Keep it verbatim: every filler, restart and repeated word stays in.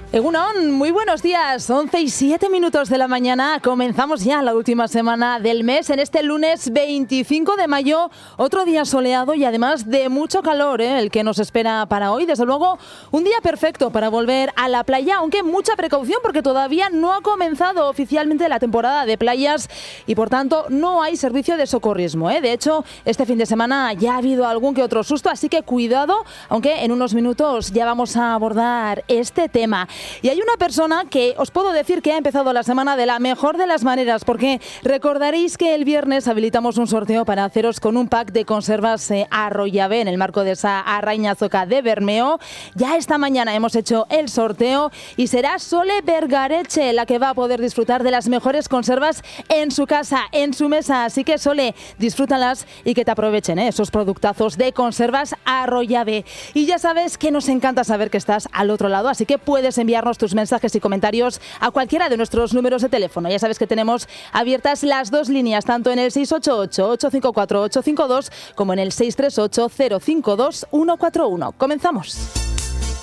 Egunon, muy buenos días, once y siete minutos de la mañana, comenzamos ya la última semana del mes en este lunes veinticinco de mayo, otro día soleado y además de mucho calor, ¿eh? el que nos espera para hoy, desde luego un día perfecto para volver a la playa, aunque mucha precaución porque todavía no ha comenzado oficialmente la temporada de playas y por tanto no hay servicio de socorrismo, ¿eh? De hecho, este fin de semana ya ha habido algún que otro susto, así que cuidado, aunque en unos minutos ya vamos a abordar este tema. Y hay una persona que os puedo decir que ha empezado la semana de la mejor de las maneras, porque recordaréis que el viernes habilitamos un sorteo para haceros con un pack de conservas eh, Arroyave en el marco de esa Arrainazoka de Bermeo. Ya esta mañana hemos hecho el sorteo y será Sole Bergareche la que va a poder disfrutar de las mejores conservas en su casa, en su mesa. Así que Sole, disfrútalas y que te aprovechen ¿eh? esos productazos de conservas Arroyave. Y ya sabes que nos encanta saber que estás al otro lado, así que puedes enviar enviarnos tus mensajes y comentarios a cualquiera de nuestros números de teléfono. Ya sabes que tenemos abiertas las dos líneas, tanto en el seis ocho ocho, ocho cinco cuatro, ocho cinco dos como en el seis tres ocho, cero cinco dos, uno cuatro uno. Comenzamos.